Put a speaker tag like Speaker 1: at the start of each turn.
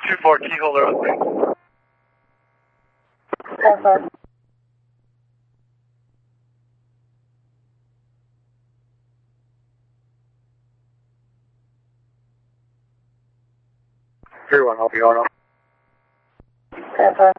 Speaker 1: 2-4 key holder opening.
Speaker 2: 10-5.
Speaker 1: I'll be on.
Speaker 2: 10-5.